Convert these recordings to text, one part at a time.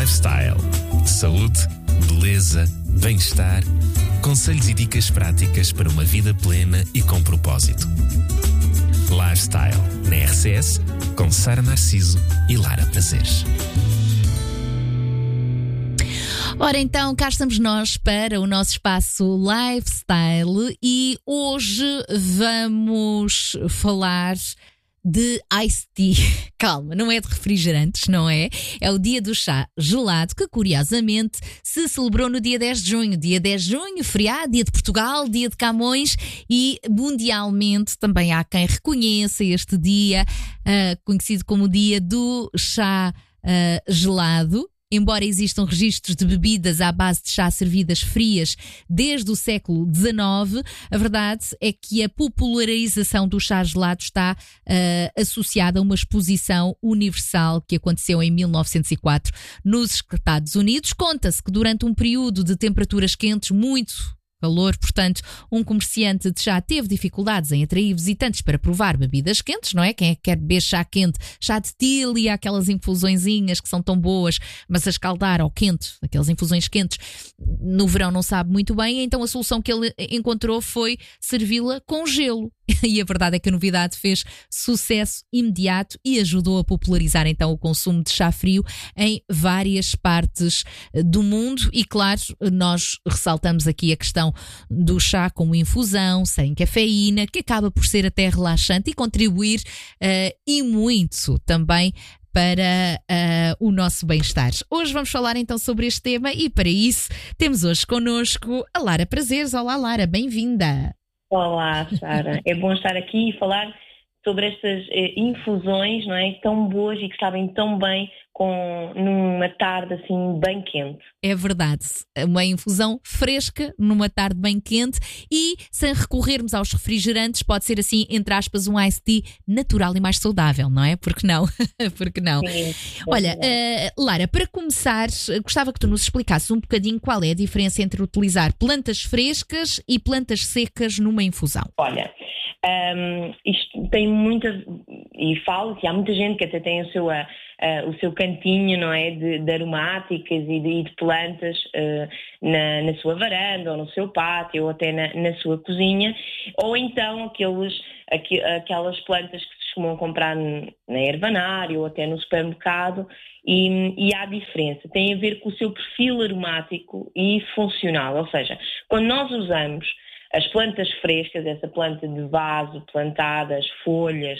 Lifestyle. Saúde, beleza, bem-estar. Conselhos e dicas práticas para uma vida plena e com propósito. Lifestyle, na RCS, com Sara Narciso e Lara Prazeres. Ora então, cá estamos nós para o nosso espaço Lifestyle e hoje vamos falar de iced tea. Calma, não é de refrigerantes, não é? É o dia do chá gelado que, curiosamente, se celebrou no dia 10 de junho. Dia 10 de junho, feriado, dia de Portugal, dia de Camões e mundialmente também há quem reconheça este dia, conhecido como o dia do chá gelado. Embora existam registros de bebidas à base de chá servidas frias desde o século XIX, a verdade é que a popularização do chá gelado está associada a uma exposição universal que aconteceu em 1904 nos Estados Unidos. Conta-se que durante um período de temperaturas quentes, muito calor, portanto, um comerciante de chá teve dificuldades em atrair visitantes para provar bebidas quentes, não é? Quem é que quer beber chá quente? Chá de tília, aquelas infusõezinhas que são tão boas, mas a escaldar ao quente, aquelas infusões quentes, no verão não sabe muito bem, então a solução que ele encontrou foi servi-la com gelo. E a verdade é que a novidade fez sucesso imediato e ajudou a popularizar então o consumo de chá frio em várias partes do mundo. E claro, nós ressaltamos aqui a questão do chá como infusão, sem cafeína, que acaba por ser até relaxante e contribuir e muito também para o nosso bem-estar. Hoje vamos falar então sobre este tema e para isso temos hoje connosco a Lara Prazeres. Olá Lara, bem-vinda! Olá, Sara. É bom estar aqui e falar sobre estas infusões, não é? Tão boas e que sabem tão bem numa tarde assim bem quente. É verdade. Uma infusão fresca numa tarde bem quente e sem recorrermos aos refrigerantes, pode ser assim, entre aspas, um iced tea natural e mais saudável, não é? Porque não? Porque não? Sim, olha, Lara, para começar, gostava que tu nos explicasses um bocadinho qual é a diferença entre utilizar plantas frescas e plantas secas numa infusão. Olha, isto tem muita... E falo que há muita gente que até tem o seu cantinho, não é, de aromáticas e de plantas na sua varanda ou no seu pátio ou até na sua cozinha, ou então aquelas plantas que se costumam comprar na ervanária ou até no supermercado e há diferença. Tem a ver com o seu perfil aromático e funcional, ou seja, quando nós usamos as plantas frescas, essa planta de vaso, plantadas, folhas,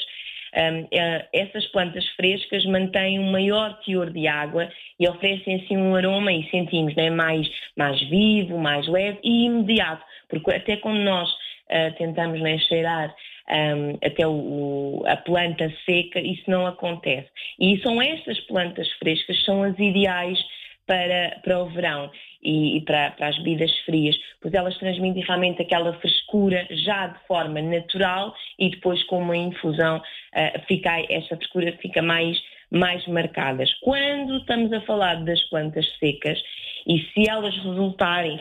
essas plantas frescas mantêm um maior teor de água e oferecem assim um aroma e sentimos, né, mais vivo, mais leve e imediato, porque até quando nós tentamos, né, cheirar até a planta seca, isso não acontece. E são estas plantas frescas que são as ideais para o verão e para as bebidas frias, pois elas transmitem realmente aquela frescura já de forma natural e depois com uma infusão essa frescura fica mais marcadas. Quando estamos a falar das plantas secas e se elas resultarem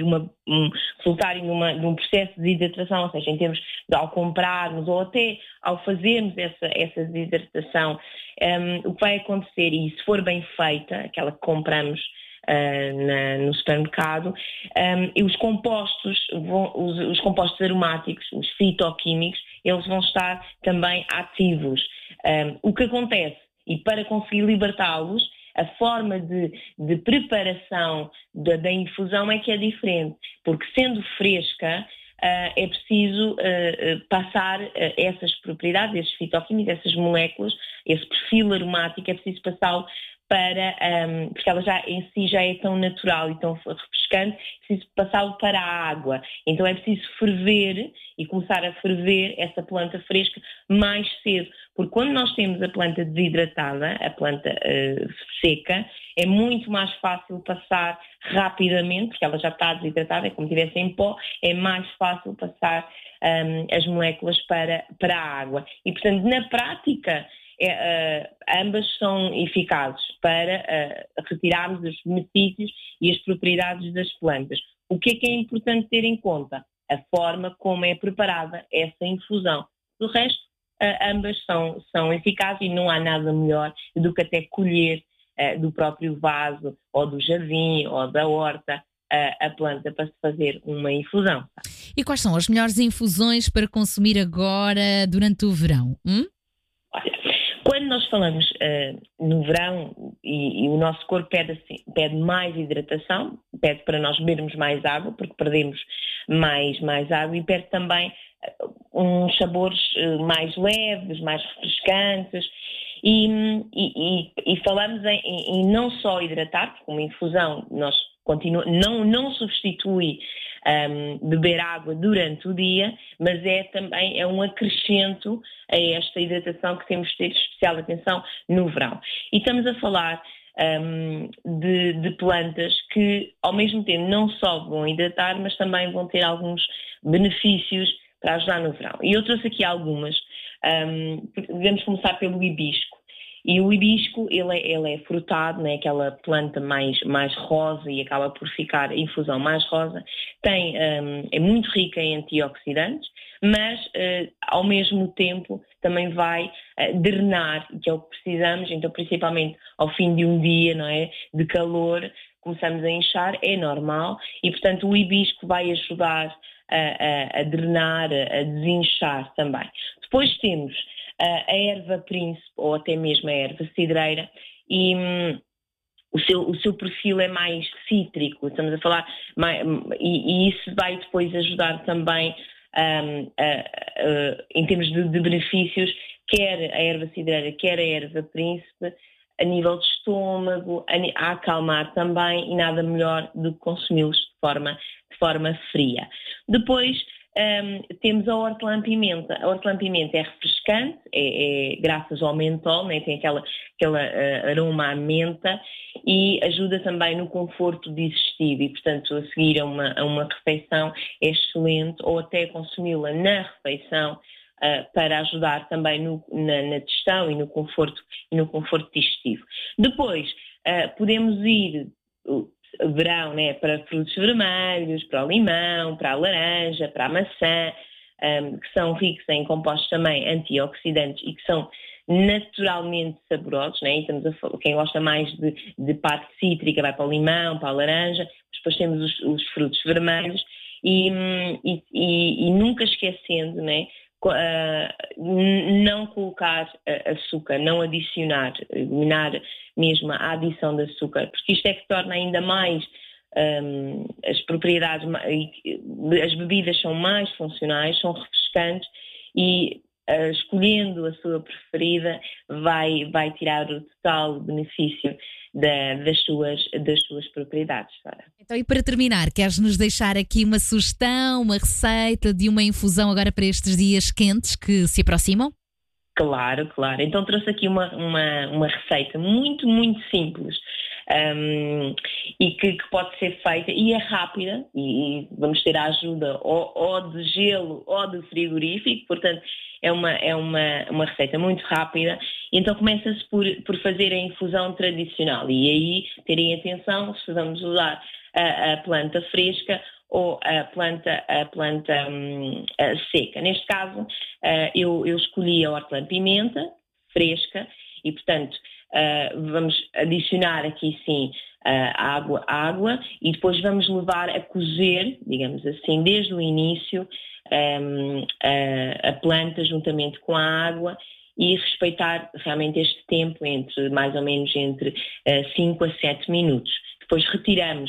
num processo de desidratação, ou seja, em termos de ao comprarmos ou até ao fazermos essa desidratação, o que vai acontecer, e se for bem feita, aquela que compramos no supermercado, e os compostos aromáticos, os fitoquímicos, eles vão estar também ativos. O que acontece, e para conseguir libertá-los, a forma de preparação da infusão é que é diferente, porque sendo fresca, é preciso passar essas propriedades, esses fitoquímicos, essas moléculas, esse perfil aromático, é preciso passá-lo porque ela já em si já é tão natural e tão refrescante, é preciso passá-lo para a água. Então é preciso ferver e começar a ferver essa planta fresca mais cedo, porque quando nós temos a planta desidratada, a planta seca, é muito mais fácil passar rapidamente, porque ela já está desidratada, é como se estivesse em pó, é mais fácil passar as moléculas para a água. E portanto, na prática, ambas são eficazes para retirarmos os benefícios e as propriedades das plantas. O que é importante ter em conta? A forma como é preparada essa infusão. Do resto, ambas são eficazes e não há nada melhor do que até colher do próprio vaso, ou do jardim, ou da horta, a planta para se fazer uma infusão. E quais são as melhores infusões para consumir agora, durante o verão? Olha, quando nós falamos no verão e o nosso corpo pede mais hidratação, pede para nós bebermos mais água, porque perdemos mais água, e pede também uns sabores mais leves, mais refrescantes, e falamos em não só hidratar, porque uma infusão não substitui beber água durante o dia, mas também um acrescento a esta hidratação que temos de ter especial atenção no verão. E estamos a falar de plantas que ao mesmo tempo não só vão hidratar, mas também vão ter alguns benefícios para ajudar no verão. E eu trouxe aqui algumas. Vamos começar pelo hibisco. E o hibisco, ele é frutado, né? Aquela planta mais rosa, e acaba por ficar a infusão mais rosa. É muito rica em antioxidantes, mas ao mesmo tempo também vai drenar, que é o que precisamos. Então, principalmente ao fim de um dia, não é, de calor, começamos a inchar, é normal, e portanto o hibisco vai ajudar a drenar, a desinchar também. Depois temos a erva príncipe, ou até mesmo a erva cidreira, e o seu perfil é mais cítrico, estamos a falar, e isso vai depois ajudar também em termos de benefícios, quer a erva cidreira, quer a erva príncipe, a nível de estômago, a acalmar também, e nada melhor do que consumi-los de forma fria. Depois temos a hortelã-pimenta. A hortelã-pimenta é refrescante, é graças ao mentol, né? Tem aquele aroma à menta, e ajuda também no conforto digestivo, e portanto a seguir a uma refeição é excelente, ou até consumi-la na refeição, para ajudar também na digestão e no conforto digestivo. Depois podemos ir verão, né, para frutos vermelhos, para o limão, para a laranja, para a maçã, que são ricos em compostos também antioxidantes e que são naturalmente saborosos, né? E estamos a falar, quem gosta mais de parte cítrica vai para o limão, para a laranja. Depois temos os frutos vermelhos, e nunca esquecendo, né, não colocar açúcar, não adicionar, eliminar mesmo a adição de açúcar, porque isto é que torna ainda mais as propriedades, as bebidas são mais funcionais, são refrescantes, e escolhendo a sua preferida vai tirar o total benefício das suas propriedades, Sara. Então, e para terminar, queres-nos deixar aqui uma sugestão, uma receita de uma infusão agora para estes dias quentes que se aproximam? Claro. Então trouxe aqui uma receita muito, muito simples, e que pode ser feita, e é rápida, e vamos ter a ajuda ou de gelo ou de frigorífico, portanto é uma receita muito rápida. Então começa-se por fazer a infusão tradicional, e aí terem atenção se vamos usar a planta fresca ou a planta seca. Neste caso, eu escolhi a hortelã-pimenta fresca, e portanto vamos adicionar aqui sim água, e depois vamos levar a cozer, digamos assim, desde o início, a planta juntamente com a água, e respeitar realmente este tempo mais ou menos entre 5 a 7 minutos. Depois retiramos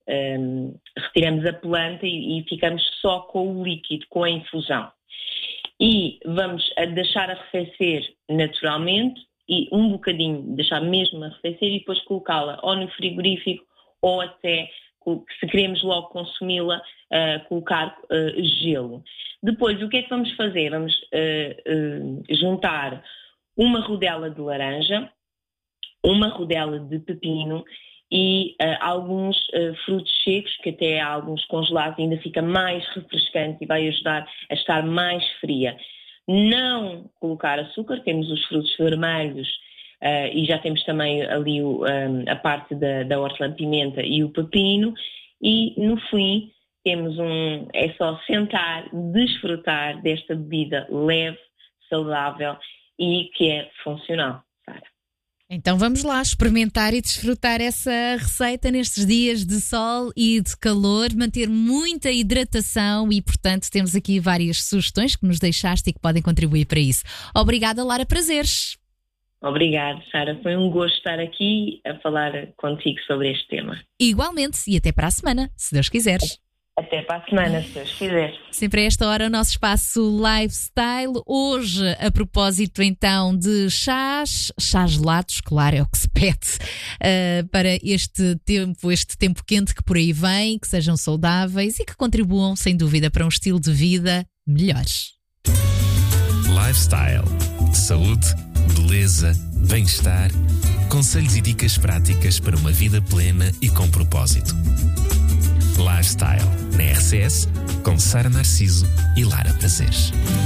a planta e ficamos só com o líquido, com a infusão. E vamos deixar arrefecer naturalmente, e um bocadinho deixar mesmo arrefecer, e depois colocá-la ou no frigorífico, ou até, se queremos logo consumi-la, colocar gelo. Depois, o que é que vamos fazer? Vamos juntar uma rodela de laranja, uma rodela de pepino e alguns frutos secos, que até alguns congelados ainda fica mais refrescante e vai ajudar a estar mais fria. Não colocar açúcar, temos os frutos vermelhos e já temos também ali a parte da hortelã-pimenta e o pepino, e no fim temos é só sentar, desfrutar desta bebida leve, saudável e que é funcional, Sara. Então vamos lá experimentar e desfrutar essa receita nestes dias de sol e de calor, manter muita hidratação e, portanto, temos aqui várias sugestões que nos deixaste e que podem contribuir para isso. Obrigada, Lara Prazeres. Obrigada, Sara. Foi um gosto estar aqui a falar contigo sobre este tema. Igualmente, e até para a semana, se Deus quiser. Até para a semana, se Deus quiser. Sempre a esta hora o nosso espaço Lifestyle. Hoje, a propósito então de chás gelados, claro, é o que se pede para este tempo quente que por aí vem, que sejam saudáveis e que contribuam, sem dúvida, para um estilo de vida melhor. Lifestyle. Saúde, beleza, bem-estar, conselhos e dicas práticas para uma vida plena e com propósito. Lifestyle, na RCS, com Sara Narciso e Lara Prazeres.